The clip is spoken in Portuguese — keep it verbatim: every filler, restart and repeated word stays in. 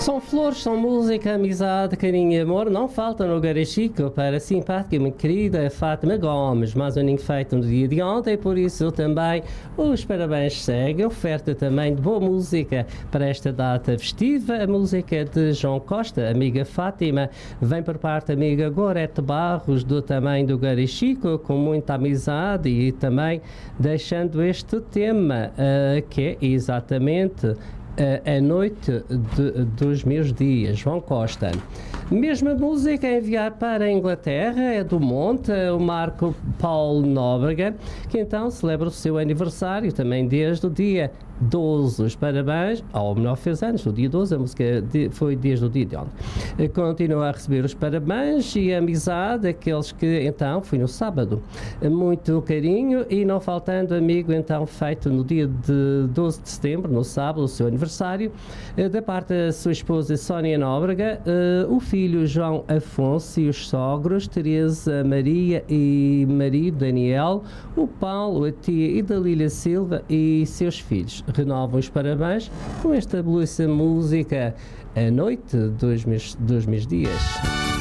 São flores, são música, amizade, carinho e amor. Não faltam no Garachico para a simpática e muito querida Fátima Gomes. Mais um ninho feito no dia de ontem, por isso também os parabéns seguem. Oferta também de boa música para esta data festiva. A música de João Costa, amiga Fátima, vem por parte da amiga Gorete Barros, do tamanho do Garachico, com muita amizade e também deixando este tema, uh, que é exatamente a noite de, dos meus dias, João Costa. Mesma música a enviar para a Inglaterra, é do Monte, o Marco Paulo Nóbrega, que então celebra o seu aniversário também desde o dia doze. Os parabéns ao menor fez anos, no dia doze, a música de, foi desde o dia de ontem. Continua a receber os parabéns e a amizade, aqueles que então foi no sábado. Muito carinho e não faltando amigo então feito no dia de doze de setembro, no sábado, o seu aniversário, da parte da sua esposa Sónia Nóbrega, o filho João Afonso e os sogros Teresa, Maria e marido Daniel, o Paulo, a tia e Dalília Silva e seus filhos. Renovam os parabéns com esta belíssima música A Noite dos Meus, dos meus Dias.